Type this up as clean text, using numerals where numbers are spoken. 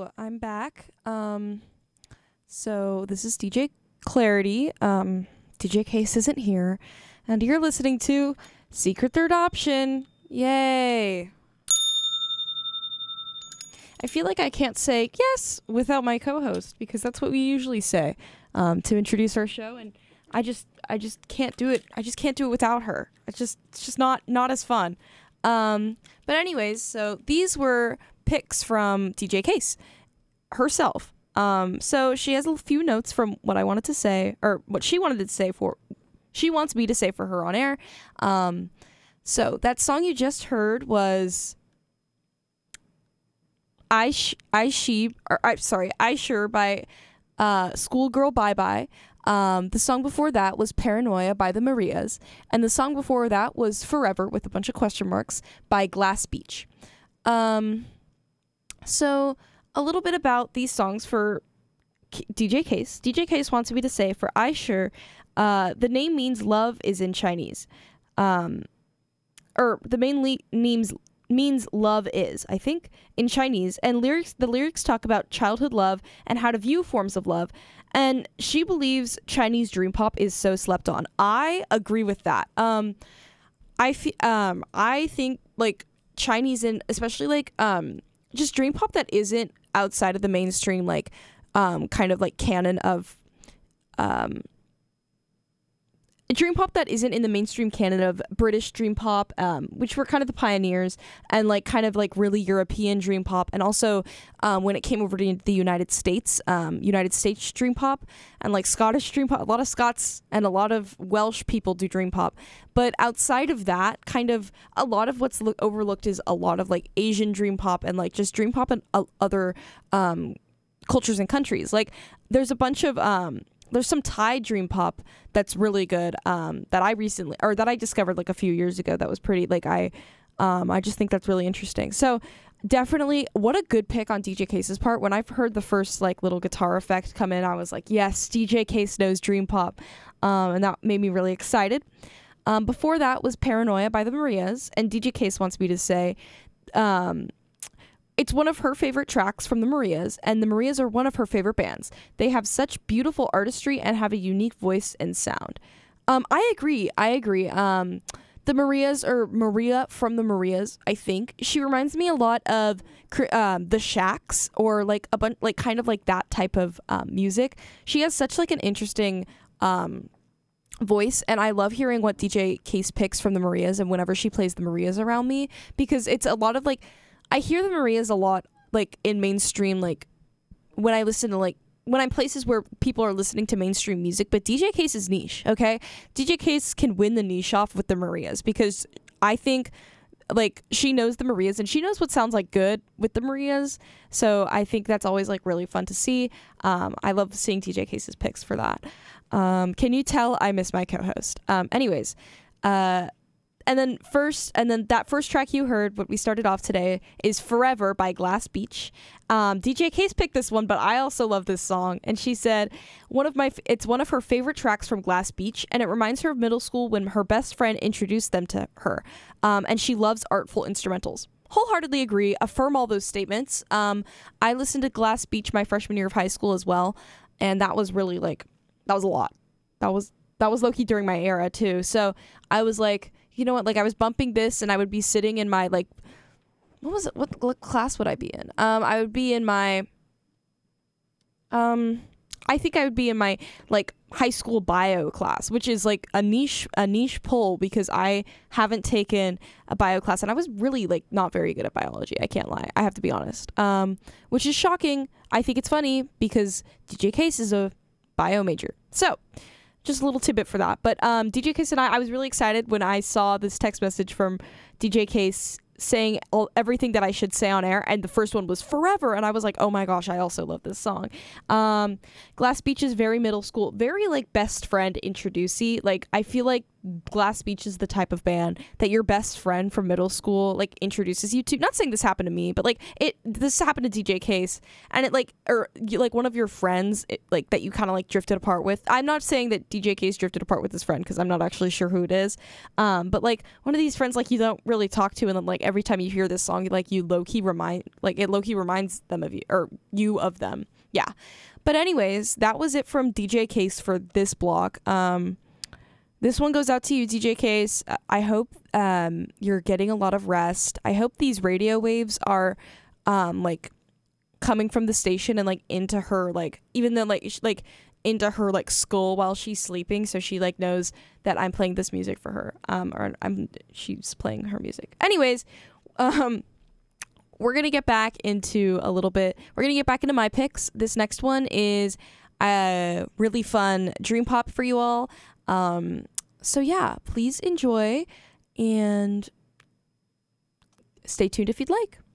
I'm back. So this is DJ Clarity. DJ Case isn't here, and you're listening to Secret Third Option. Yay! I feel like I can't say yes without my co-host because that's what we usually say to introduce our show, and I just can't do it. I just can't do it without her. It's just not as fun. But anyways, so these were picks from DJ Case herself. So she has a few notes from what I wanted to say, or what she wanted to say she wants me to say for her on air. So that song you just heard was I Sure by Schoolgirl Bye Bye. The song before that was Paranoia by the Marias, and the song before that was Forever with a bunch of question marks by Glass Beach. So a little bit about these songs for DJ Case. DJ Case wants me to say for I Sure, the name means love is in Chinese. Or the main means love is, I think, in Chinese. And the lyrics talk about childhood love and how to view forms of love. And she believes Chinese dream pop is so slept on. I agree with that. I think like Chinese and especially like just dream pop that isn't outside of the mainstream like kind of like canon of dream pop that isn't in the mainstream canon of British dream pop, which were kind of the pioneers, and like kind of like really European dream pop, and also when it came over to the United States dream pop, and like Scottish dream pop. A lot of Scots and a lot of Welsh people do dream pop, but outside of that, kind of a lot of what's overlooked is a lot of like Asian dream pop and like just dream pop in other cultures and countries. Like there's a bunch of there's some Thai dream pop that's really good that I discovered like a few years ago that was pretty like I just think that's really interesting. So definitely what a good pick on DJ Case's part. When I've heard the first like little guitar effect come in, I was like, yes, DJ Case knows dream pop, and that made me really excited. Before that was Paranoia by the Marias, and DJ Case wants me to say it's one of her favorite tracks from the Marias, and the Marias are one of her favorite bands. They have such beautiful artistry and have a unique voice and sound. I agree. The Marias, or Maria from the Marias, I think she reminds me a lot of the Shacks, or like a bunch, like kind of like that type of music. She has such like an interesting voice, and I love hearing what DJ Case picks from the Marias, and whenever she plays the Marias around me, because it's a lot of like. I hear the Marias a lot, like, in mainstream, like, when I listen to, like, when I'm places where people are listening to mainstream music, but DJ Case is niche, okay? DJ Case can win the niche off with the Marias, because I think, like, she knows the Marias, and she knows what sounds, like, good with the Marias, so I think that's always, like, really fun to see. I love seeing DJ Case's picks for that. Can you tell I miss my co-host? Anyways, And then that first track you heard, what we started off today, is Forever by Glass Beach. DJ Case picked this one, but I also love this song. And she said it's one of her favorite tracks from Glass Beach, and it reminds her of middle school when her best friend introduced them to her. And she loves artful instrumentals. Wholeheartedly agree. Affirm all those statements. I listened to Glass Beach my freshman year of high school as well, and that was really like, that was a lot. That was low-key during my era too. So I was like, you know what, like I was bumping this, and I would be sitting in my like, what class would I be in? I would be in my, I think I would be in my like high school bio class, which is like a niche pull, because I haven't taken a bio class, and I was really like not very good at biology. I can't lie. I have to be honest. Which is shocking. I think it's funny because DJ Case is a bio major. So just a little tidbit for that. But DJ Case and I was really excited when I saw this text message from DJ Case saying everything that I should say on air, and the first one was Forever, and I was like, oh my gosh, I also love this song. Glass Beach is very middle school, very like best friend introducey. Like I feel like Glass Beach is the type of band that your best friend from middle school like introduces you to. Not saying this happened to me, but like this happened to DJ Case, and it like, or like one of your friends like that you kind of like drifted apart with. I'm not saying that DJ Case drifted apart with his friend because I'm not actually sure who it is, but like one of these friends like you don't really talk to, and then like every time you hear this song, like you low-key reminds them of you, or you of them. Yeah. But anyways, that was it from DJ Case for this block. This one goes out to you, DJ Case. I hope you're getting a lot of rest. I hope these radio waves are like coming from the station and like into her, like even though like into her like skull while she's sleeping, so she like knows that I'm playing this music for her. Or she's playing her music. Anyways, we're gonna get back into a little bit. We're gonna get back into my picks. This next one is a really fun dream pop for you all. So yeah, please enjoy and stay tuned if you'd like.